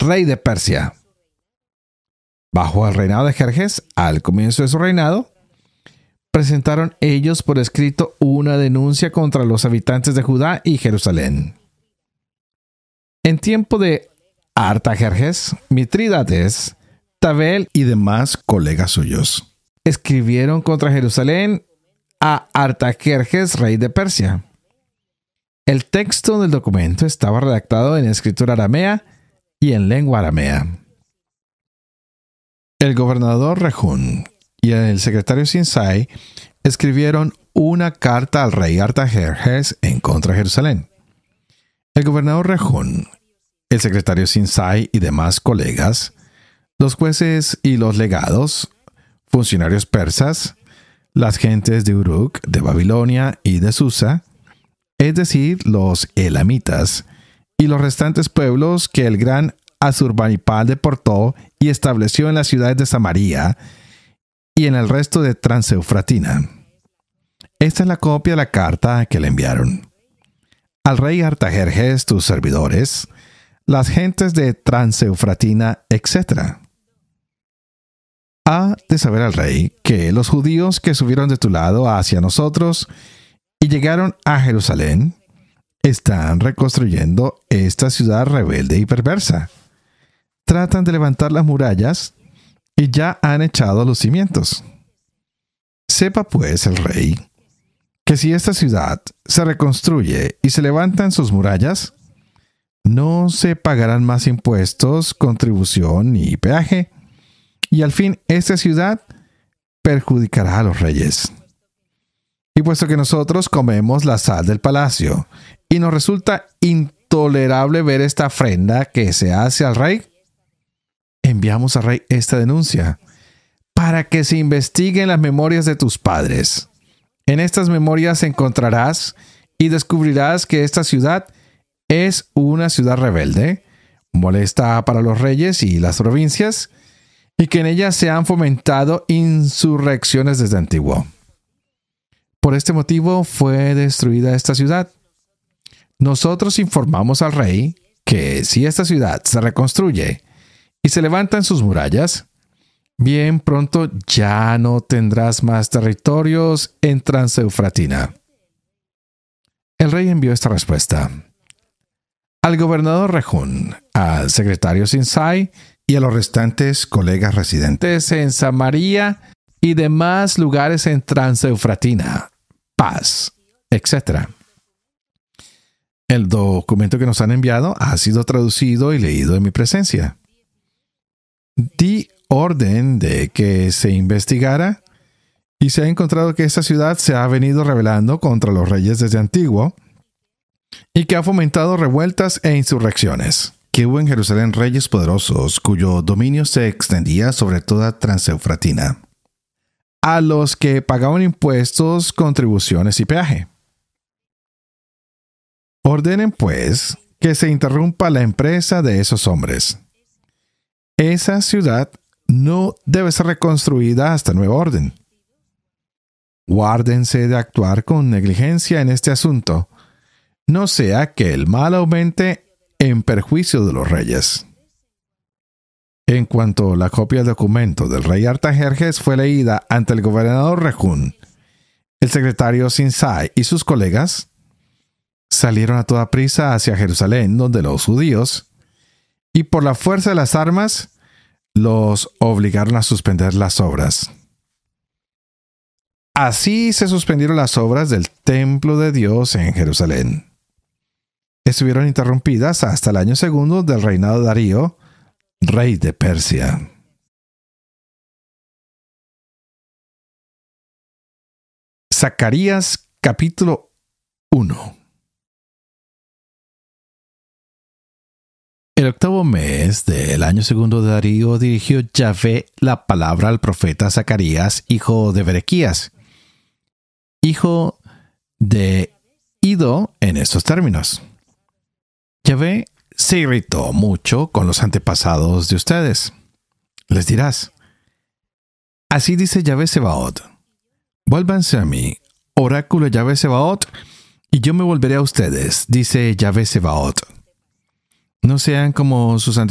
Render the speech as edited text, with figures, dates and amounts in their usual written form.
rey de Persia. Bajo el reinado de Jerjes, al comienzo de su reinado, presentaron ellos por escrito una denuncia contra los habitantes de Judá y Jerusalén. En tiempo de Artajerjes, Mitrídates, Tabel y demás colegas suyos escribieron contra Jerusalén a Artajerjes, rey de Persia. El texto del documento estaba redactado en escritura aramea y en lengua aramea. El gobernador Rehún y el secretario Sinsai escribieron una carta al rey Artajerjes en contra de Jerusalén. El gobernador Rehún, el secretario Sinsai y demás colegas, los jueces y los legados, funcionarios persas, las gentes de Uruk, de Babilonia y de Susa, es decir, los elamitas, y los restantes pueblos que el gran Asurbanipal deportó y estableció en las ciudades de Samaria y en el resto de Transeufratina. Esta es la copia de la carta que le enviaron. Al rey Artajerjes, tus servidores, las gentes de Transeufratina, etc. Ha de saber al rey que los judíos que subieron de tu lado hacia nosotros y llegaron a Jerusalén están reconstruyendo esta ciudad rebelde y perversa. Tratan de levantar las murallas y ya han echado los cimientos. Sepa pues el rey que si esta ciudad se reconstruye y se levantan sus murallas, no se pagarán más impuestos, contribución ni peaje, y al fin esta ciudad perjudicará a los reyes. Y puesto que nosotros comemos la sal del palacio y nos resulta intolerable ver esta ofrenda que se hace al rey, enviamos al rey esta denuncia para que se investiguen las memorias de tus padres. En estas memorias encontrarás y descubrirás que esta ciudad es una ciudad rebelde, molesta para los reyes y las provincias, y que en ella se han fomentado insurrecciones desde antiguo. Por este motivo fue destruida esta ciudad. Nosotros informamos al rey que si esta ciudad se reconstruye y se levantan sus murallas, bien pronto ya no tendrás más territorios en Transeufratina. El rey envió esta respuesta al gobernador Rehún, al secretario Sinsai y a los restantes colegas residentes en Samaria y demás lugares en Transeufratina, Paz, etc. El documento que nos han enviado ha sido traducido y leído en mi presencia. Di orden de que se investigara y se ha encontrado que esta ciudad se ha venido rebelando contra los reyes desde antiguo y que ha fomentado revueltas e insurrecciones. Que hubo en Jerusalén reyes poderosos cuyo dominio se extendía sobre toda Transeufratina, a los que pagaban impuestos, contribuciones y peaje. Ordenen, pues, que se interrumpa la empresa de esos hombres. Esa ciudad no debe ser reconstruida hasta nueva orden. Guárdense de actuar con negligencia en este asunto, no sea que el mal aumente en perjuicio de los reyes. En cuanto la copia del documento del rey Artajerjes fue leída ante el gobernador Rehún, el secretario Sinsai y sus colegas salieron a toda prisa hacia Jerusalén, donde los judíos, y por la fuerza de las armas, los obligaron a suspender las obras. Así se suspendieron las obras del templo de Dios en Jerusalén. Estuvieron interrumpidas hasta el año segundo del reinado de Darío, rey de Persia. Zacarías capítulo 1. El octavo mes del año segundo de Darío dirigió Yahvé la palabra al profeta Zacarías, hijo de Berequías, hijo de Ido, en estos términos. Yahvé se irritó mucho con los antepasados de ustedes. Les dirás: así dice Yahvé Sebaot, vuélvanse a mí, oráculo de Yahvé Sebaot, y yo me volveré a ustedes, dice Yahvé Sebaot. No sean como sus